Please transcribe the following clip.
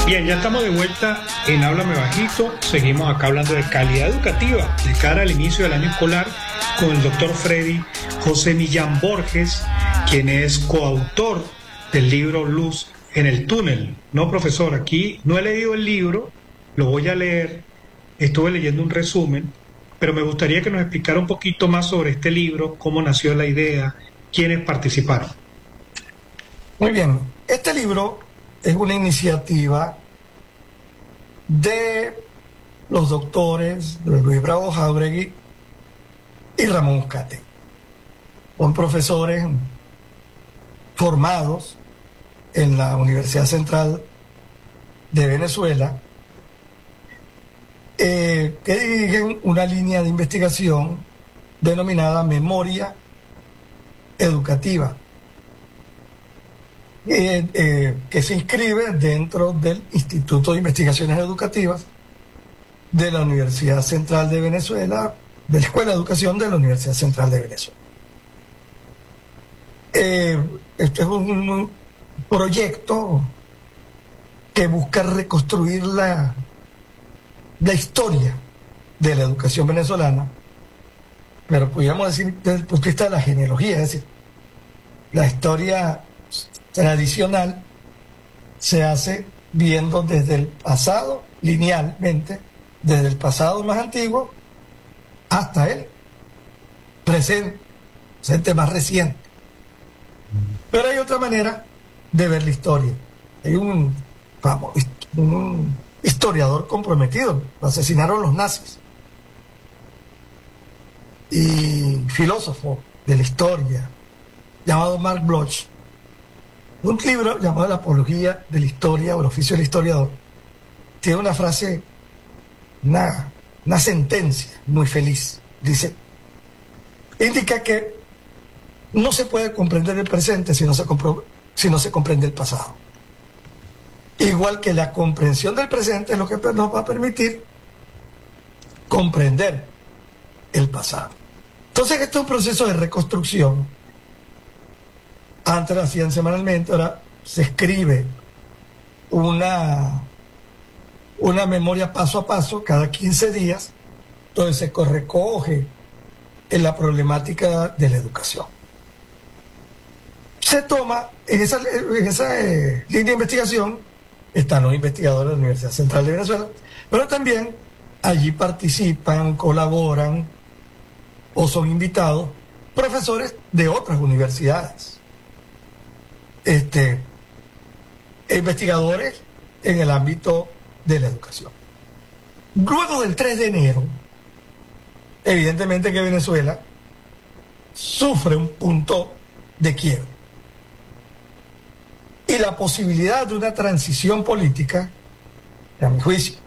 Bien, ya estamos de vuelta en Háblame Bajito. Seguimos acá hablando de calidad educativa de cara al inicio del año escolar con el doctor Freddy José Millán Borges, quien es coautor del libro Luz en el Túnel. No, profesor, aquí no he leído el libro, lo voy a leer, estuve leyendo un resumen, pero me gustaría que nos explicara un poquito más sobre este libro, cómo nació la idea, quiénes participaron. Muy bien, este libro es una iniciativa de los doctores Luis Bravo Jáuregui y Ramón Uzcategui. Son profesores formados en la Universidad Central de Venezuela, que dirigen una línea de investigación denominada Memoria Educativa, que se inscribe dentro del Instituto de Investigaciones Educativas de la Universidad Central de Venezuela, de la Escuela de Educación de la Universidad Central de Venezuela. Este es un proyecto que busca reconstruir la historia de la educación venezolana, pero podríamos decir desde el punto de vista de la genealogía, es decir, la historia tradicional se hace viendo desde el pasado, linealmente, desde el pasado más antiguo hasta el presente más reciente. Pero hay otra manera de ver la historia. Hay un historiador comprometido, lo asesinaron los nazis, y filósofo de la historia, llamado Mark Bloch. Un libro llamado La Apología de la Historia o el Oficio del Historiador tiene una frase, una sentencia muy feliz. Dice, indica que no se puede comprender el presente si no se comprende el pasado. Igual que la comprensión del presente es lo que nos va a permitir comprender el pasado. Entonces, este es un proceso de reconstrucción. Antes lo hacían semanalmente, ahora se escribe una memoria paso a paso, cada 15 días, donde se recoge en la problemática de la educación. Se toma, en esa línea de investigación, están los investigadores de la Universidad Central de Venezuela, pero también allí participan, colaboran o son invitados profesores de otras universidades. Investigadores en el ámbito de la educación. Luego del 3 de enero, evidentemente que Venezuela sufre un punto de quiebre. Y la posibilidad de una transición política, a mi juicio,